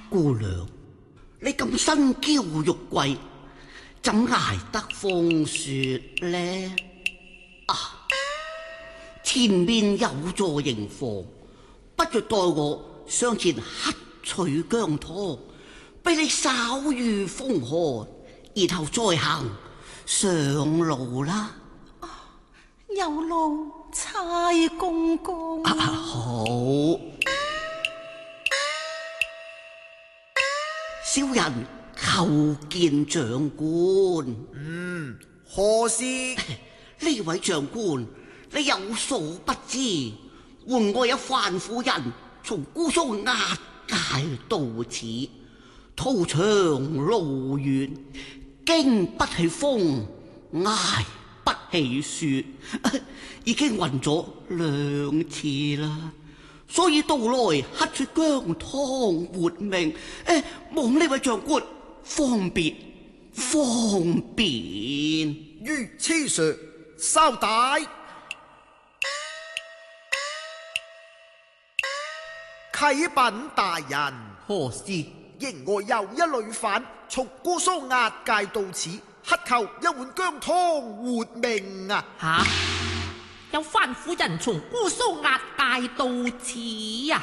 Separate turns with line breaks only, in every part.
姑娘，你咁身嬌玉貴，怎捱得風雪呢？前面有座營房，不如待我上前乞取薑湯，俾你稍御風寒，然後再行上路啦。
有勞差公公。
好，小人叩見長官。
何事？
呢位長官，你有所不知，換我有范夫人從姑蘇押解到此，途長路遠，經不起風，捱不起雪，已經暈咗2次啦，所以到來乞取薑湯活命。望呢位長官方便。
於此上稍待。啟稟大人，
何事？
營外有一女犯從姑蘇押解到此，乞求一碗薑湯活命啊！
吓，有范夫人從姑蘇押解到此啊！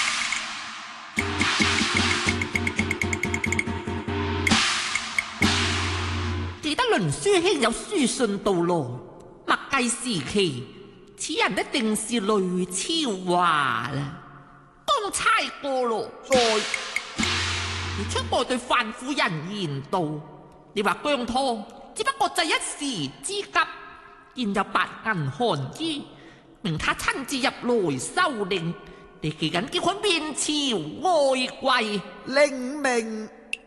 記得倫書兄有書信到來，默計時期，此人一定是雷超華啦。剛猜過咯，你出外對范夫人言道，你話薑湯只不過就一時之急，現有白銀寒衣，命他親自入來收令，你記緊叫佢面朝外跪。
領命。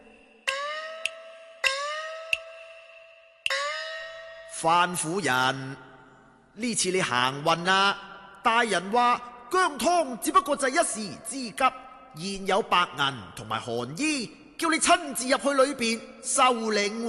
范夫人，呢次你行運啊！大人話薑湯只不過就一時之急，現有白銀同埋寒衣，叫你親自入去裏邊受領。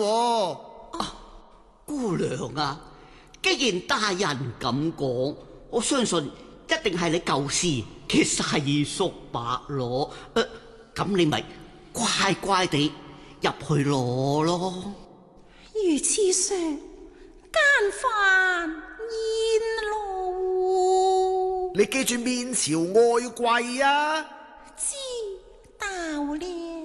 姑娘啊，既然大人咁講，我相信一定係你舊時嘅細叔伯咯。咁你咪乖乖地入去攞咯。
如此說，奸犯焉路？
你記住面朝外跪啊！
知道了。